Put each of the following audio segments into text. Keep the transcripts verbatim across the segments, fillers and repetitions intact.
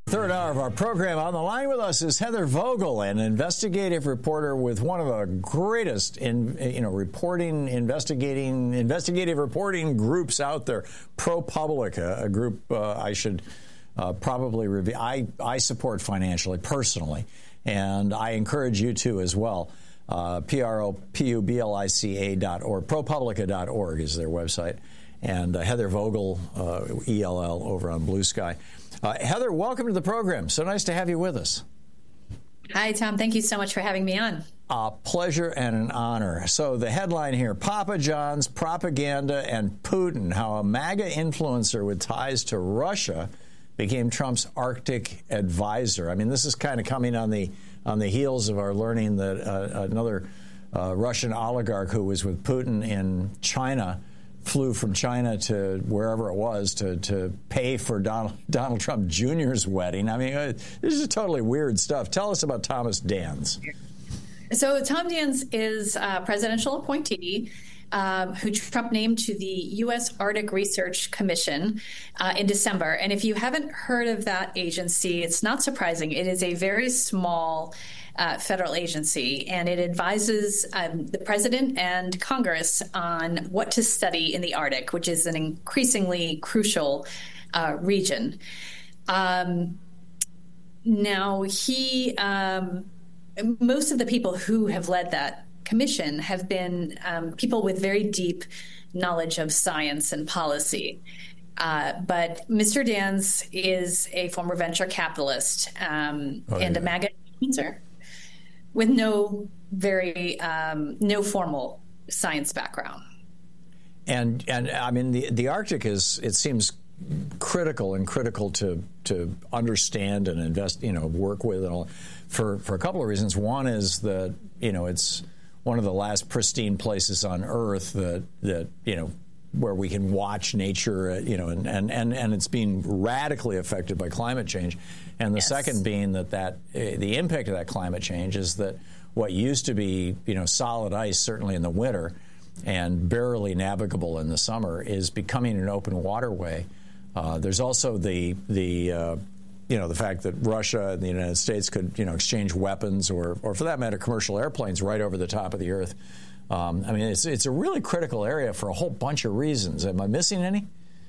Third hour of our program. On the line with us is Heather Vogel, an investigative reporter with one of the greatest in you know reporting, investigating, investigative reporting groups out there, ProPublica, a group uh, I should uh, probably review. I I support financially, personally, and I encourage you to as well. Uh, P R O P U B L I C A dot org, ProPublica dot org is their website, and uh, Heather Vogel, uh, E L L, over on Blue Sky. Uh, Heather, welcome to the program. So nice to have you with us. Hi, Tom. Thank you so much for having me on. A pleasure and an honor. So the headline here, Papa John's Propaganda and Putin, how a MAGA influencer with ties to Russia became Trump's Arctic advisor. I mean, this is kind of coming on the on the heels of our learning that uh, another uh, Russian oligarch who was with Putin in China flew from China to wherever it was to, to pay for Donald, Donald Trump Junior's wedding. I mean, uh, this is totally weird stuff. Tell us about Thomas Dans. So Tom Dans is a presidential appointee um, who Trump named to the U S Arctic Research Commission uh, in December. And if you haven't heard of that agency, it's not surprising. It is a very small Uh, federal agency, and it advises um, the president and Congress on what to study in the Arctic, which is an increasingly crucial uh, region. Um, now, he, um, most of the people who have led that commission have been um, people with very deep knowledge of science and policy. Uh, but Mister Dans is a former venture capitalist um, oh, and yeah. a MAGA influencer with no very um, no formal science background. And and I mean the the Arctic is, it seems, critical and critical to to understand and invest, you know, work with, and all, for for a couple of reasons. One is that, you know, it's one of the last pristine places on Earth that that you know where we can watch nature, you know, and and and, and it's being radically affected by climate change. And the yes. second being that, that uh, the impact of that climate change is that what used to be, you know, solid ice, certainly in the winter, and barely navigable in the summer, is becoming an open waterway. Uh, there's also the the uh, you know the fact that Russia and the United States could, you know, exchange weapons or or for that matter commercial airplanes right over the top of the Earth. Um, I mean, it's it's a really critical area for a whole bunch of reasons. Am I missing any?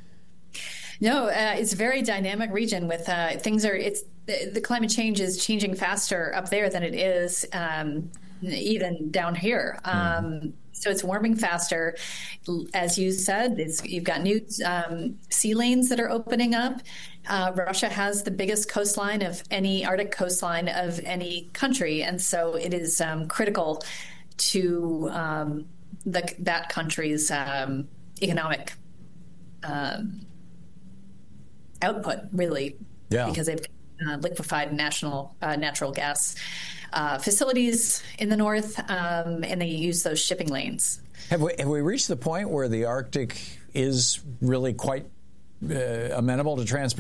No, uh, it's a very dynamic region with uh, things are it's the, the climate change is changing faster up there than it is um, even down here. Um, mm-hmm. So it's warming faster. As you said, it's, you've got new um, sea lanes that are opening up. Uh, Russia has the biggest coastline of any Arctic coastline of any country. And so it is um, critical to um, the, that country's um, economic um output, really, yeah. because they've uh, liquefied national uh, natural gas uh, facilities in the north, um, and they use those shipping lanes. Have we have we reached the point where the Arctic is really quite uh, amenable to transportation?